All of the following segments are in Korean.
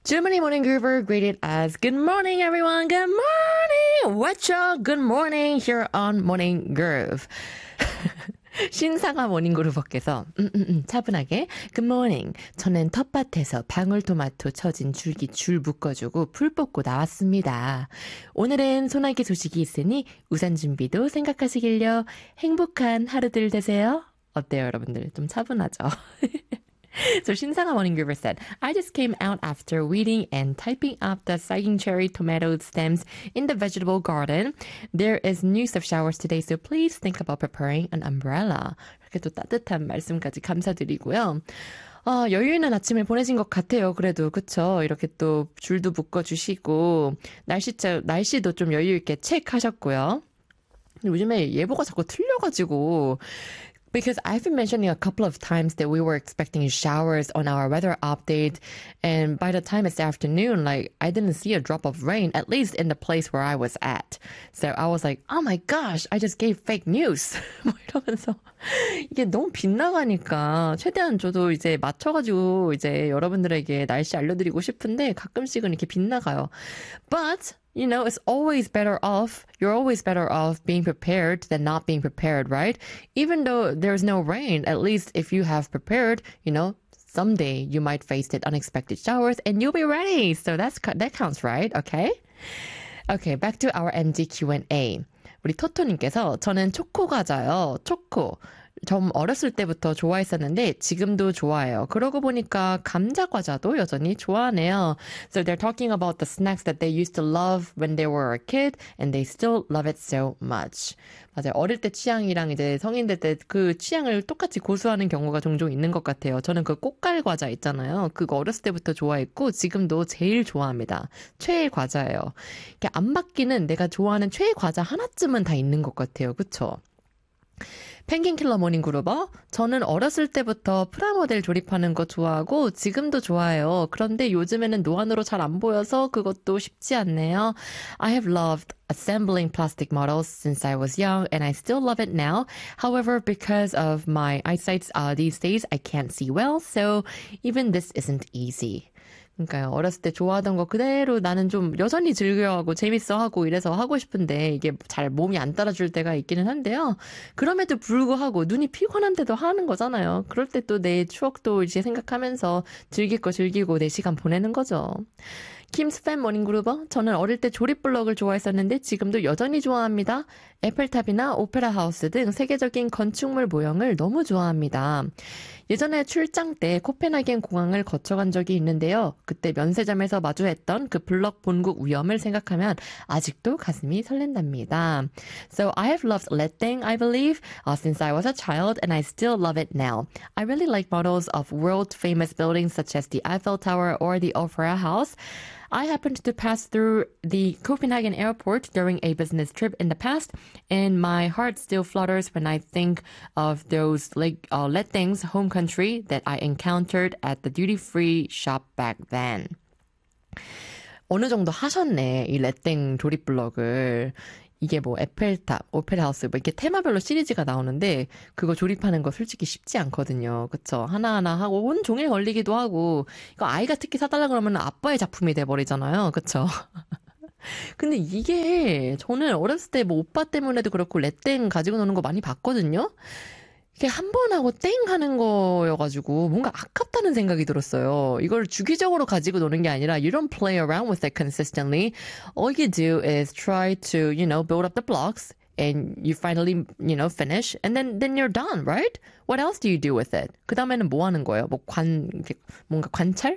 Germany Morning Groover greeted as good morning everyone, good morning! Whatcha? Good morning here on Morning Groove. 신사가 모닝그루버께서 차분하게 Good morning. 저는 텃밭에서 방울토마토 처진 줄기 줄 묶어주고 풀 뽑고 나왔습니다. 오늘은 소나기 소식이 있으니 우산 준비도 생각하시길요. 행복한 하루들 되세요. 어때요 여러분들? 좀 차분하죠? So 신상아 Morning Groover said, I just came out after weeding and typing up the sagging cherry tomato stems in the vegetable garden. There is news of showers today, so please think about preparing an umbrella. 이렇게 또 따뜻한 말씀까지 감사드리고요. 여유 있는 아침을 보내신 것 같아요. 그래도 그쵸? 이렇게 또 줄도 묶어주시고 날씨도 좀 여유 있게 체크하셨고요. 요즘에 예보가 자꾸 틀려가지고 Because I've been mentioning a couple of times that we were expecting showers on our weather update, and by the time it's afternoon, like, I didn't see a drop of rain, at least in the place where I was at. So I was like, oh my gosh, I just gave fake news. 뭐 이러면서. 이게 너무 빗나가니까, 최대한 저도 이제 맞춰가지고, 이제 여러분들에게 날씨 알려드리고 싶은데, 가끔씩은 이렇게 빗나가요. But, you know, it's always better off, you're always better off being prepared than not being prepared, right? Even though there's no rain, at least if you have prepared, you know, someday you might face that unexpected showers and you'll be ready. So that counts, right? Okay? Okay, back to our MG Q&A. 우리 토토님께서 저는 초코 과자요. 초코. 좀 어렸을 때부터 좋아했었는데 지금도 좋아해요. 그러고 보니까 감자 과자도 여전히 좋아하네요. So they're talking about the snacks that they used to love when they were a kid and they still love it so much. 맞아요. 어릴 때 취향이랑 이제 성인 될 때 그 취향을 똑같이 고수하는 경우가 종종 있는 것 같아요. 저는 그 꽃갈 과자 있잖아요. 그거 어렸을 때부터 좋아했고 지금도 제일 좋아합니다. 최애 과자예요. 이게 안 바뀌는 내가 좋아하는 최애 과자 하나쯤은 다 있는 것 같아요. 그쵸? 펭귄킬러 모닝그루버 저는 어렸을 때부터 프라모델 조립하는 거 좋아하고 지금도 좋아해요. 그런데 요즘에는 노안으로 잘 안 보여서 그것도 쉽지 않네요. I have loved assembling plastic models since I was young and I still love it now. However, because of my eyesight these days, I can't see well, so even this isn't easy. 그러니까요. 어렸을 때 좋아하던 거 그대로 나는 좀 여전히 즐겨하고 재밌어하고 이래서 하고 싶은데 이게 잘 몸이 안 따라줄 때가 있기는 한데요. 그럼에도 불구하고 눈이 피곤한데도 하는 거잖아요. 그럴 때 또 내 추억도 이제 생각하면서 즐길 거 즐기고 내 시간 보내는 거죠. 킴스팬 모닝그루버 저는 어릴 때 조립블럭을 좋아했었는데 지금도 여전히 좋아합니다. 에펠탑이나 오페라 하우스 등 세계적인 건축물 모형을 너무 좋아합니다. 예전에 출장 때 코펜하겐 공항을 거쳐간 적이 있는데요. 그때 면세점에서 마주했던 그 블럭 본국 위험을 생각하면 아직도 가슴이 설렌답니다. So I have loved Letting, I believe, since I was a child and I still love it now. I really like models of world-famous buildings such as the Eiffel Tower or the Opera House. I happened to pass through the Copenhagen airport during a business trip in the past, and my heart still flutters when I think of those Lettings home country that I encountered at the duty-free shop back then. 어느 정도 하셨네, 이 레땡 조립블럭을. 이게 뭐 에펠탑, 오페라 하우스 뭐 이렇게 테마별로 시리즈가 나오는데 그거 조립하는 거 솔직히 쉽지 않거든요. 그쵸? 하나하나 하고 온종일 걸리기도 하고 이거 아이가 특히 사달라 그러면 아빠의 작품이 돼버리잖아요. 그쵸? 근데 이게 저는 어렸을 때 뭐 오빠 때문에도 그렇고 레땡 가지고 노는 거 많이 봤거든요. 이게 한 번 하고 땡 하는 거여가지고 뭔가 아깝다는 생각이 들었어요. 이걸 주기적으로 가지고 노는 게 아니라 you don't play around with it consistently. All you do is try to, you know, build up the blocks and you finally, you know, finish and then you're done, right? What else do you do with it? 그 다음에는 뭐 하는 거예요? 뭔가 관찰?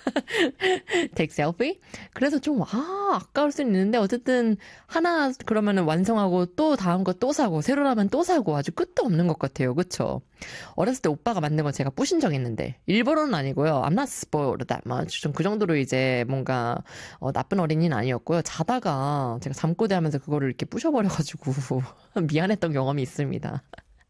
Take selfie? 그래서 좀, 아까울 수 있는데, 어쨌든, 하나, 그러면은 완성하고, 또 다음 거 또 사고, 새로 나면 또 사고, 아주 끝도 없는 것 같아요. 그쵸? 어렸을 때 오빠가 만든 건 제가 부신 적 있는데, 일부러는 아니고요. I'm not spoiled that much. 좀 그 정도로 이제 뭔가, 나쁜 어린이는 아니었고요. 자다가, 제가 잠꼬대 하면서 그거를 이렇게 부셔버려가지고, 미안했던 경험이 있습니다.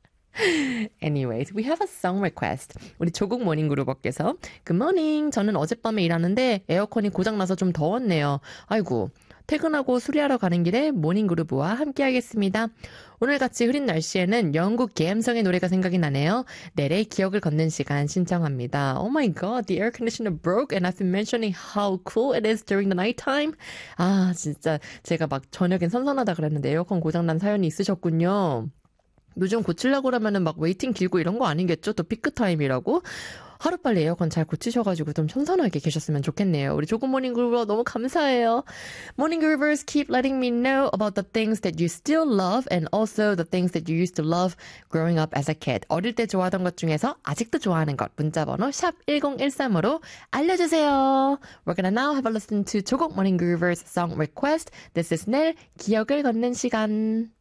Anyways, we have a song request. 우리 조국 모닝그루버께서 Good morning. 저는 어젯밤에 일하는데 에어컨이 고장나서 좀 더웠네요. 아이고, 퇴근하고 수리하러 가는 길에 모닝그루브와 함께하겠습니다. 오늘같이 흐린 날씨에는 영국 감성의 노래가 생각이 나네요. 넬의 기억을 걷는 시간 신청합니다. Oh my god, the air conditioner broke and I've been mentioning how cool it is during the nighttime. 아, 진짜 제가 막 저녁엔 선선하다 그랬는데 에어컨 고장난 사연이 있으셨군요. 요즘 고치려고 그러면은 막 웨이팅 길고 이런 거 아니겠죠? 또 피크타임이라고? 하루빨리 에어컨 잘 고치셔가지고 좀 선선하게 계셨으면 좋겠네요. 우리 조금 모닝그루버 너무 감사해요. Morninggroovers keep letting me know about the things that you still love and also the things that you used to love growing up as a kid. 어릴 때 좋아하던 것 중에서 아직도 좋아하는 것 문자번호 샵 1013으로 알려주세요. We're gonna now have a listen to 조국 Morninggroovers song request. This is 넬 기억을 걷는 시간.